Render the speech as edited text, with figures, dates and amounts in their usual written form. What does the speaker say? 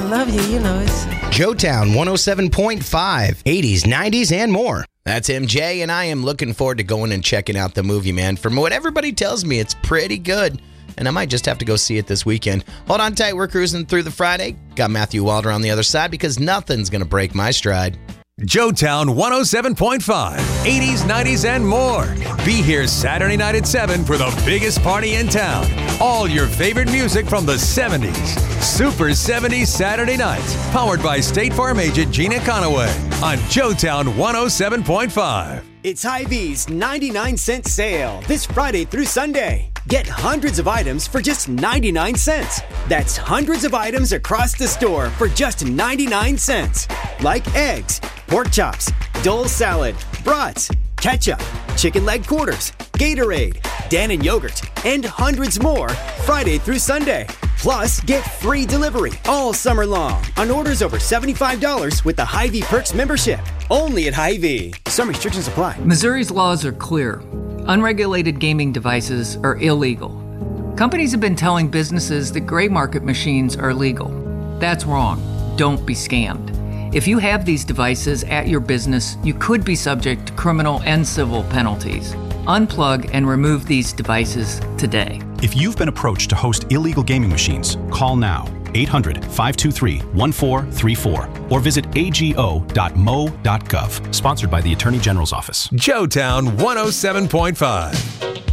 love you, you know it's... Joetown 107.5, 80s, 90s, and more. That's MJ, and I am looking forward to going and checking out the movie, man. From what everybody tells me, it's pretty good, and I might just have to go see it this weekend. Hold on tight, we're cruising through the Friday. Got Matthew Wilder on the other side because nothing's going to break my stride. Joetown 107.5, 80s, 90s, and more. Be here Saturday night at 7 for the biggest party in town. All your favorite music from the 70s. Super 70s Saturday nights. Powered by State Farm agent Gina Conaway on Joetown 107.5. It's Hy-Vee's 99-cent sale this Friday through Sunday. Get hundreds of items for just 99 cents. That's hundreds of items across the store for just 99 cents. Like eggs, pork chops, Dole salad, brats, ketchup, chicken leg quarters, Gatorade, Dannon yogurt, and hundreds more Friday through Sunday. Plus, get free delivery all summer long on orders over $75 with the Hy-Vee Perks membership. Only at Hy-Vee. Some restrictions apply. Missouri's laws are clear. Unregulated gaming devices are illegal. Companies have been telling businesses that gray market machines are legal. That's wrong. Don't be scammed. If you have these devices at your business, you could be subject to criminal and civil penalties. Unplug and remove these devices today. If you've been approached to host illegal gaming machines, call now 800-523-1434 or visit ago.mo.gov. Sponsored by the Attorney General's Office. Joetown 107.5.